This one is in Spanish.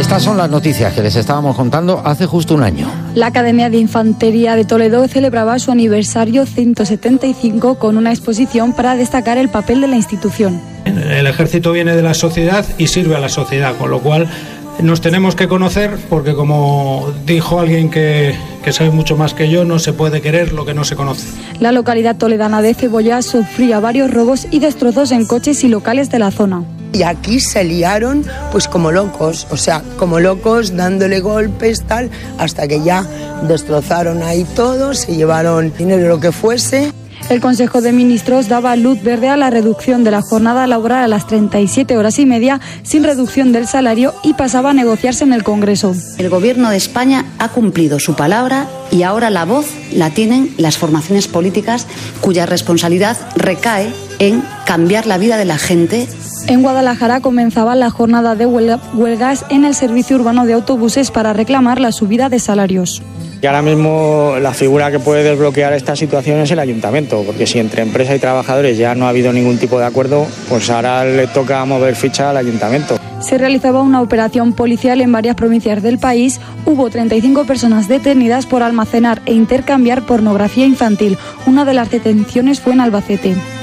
Estas son las noticias que les estábamos contando hace justo un año. La Academia de Infantería de Toledo celebraba su aniversario 175 con una exposición para destacar el papel de la institución. El ejército viene de la sociedad y sirve a la sociedad, con lo cual nos tenemos que conocer porque, como dijo alguien que sabe mucho más que yo, no se puede querer lo que no se conoce. La localidad toledana de Cebolla sufría varios robos y destrozos en coches y locales de la zona. Y aquí se liaron pues como locos, dándole golpes, tal, hasta que ya destrozaron ahí todo, se llevaron dinero, lo que fuese. El Consejo de Ministros daba luz verde a la reducción de la jornada laboral a las 37 horas y media sin reducción del salario y pasaba a negociarse en el Congreso. El Gobierno de España ha cumplido su palabra y ahora la voz la tienen las formaciones políticas cuya responsabilidad recae en cambiar la vida de la gente. En Guadalajara comenzaba la jornada de huelgas en el servicio urbano de autobuses para reclamar la subida de salarios. Y ahora mismo la figura que puede desbloquear esta situación es el ayuntamiento, porque si entre empresa y trabajadores ya no ha habido ningún tipo de acuerdo, pues ahora le toca mover ficha al ayuntamiento. Se realizaba una operación policial en varias provincias del país. Hubo 35 personas detenidas por almacenar e intercambiar pornografía infantil. Una de las detenciones fue en Albacete.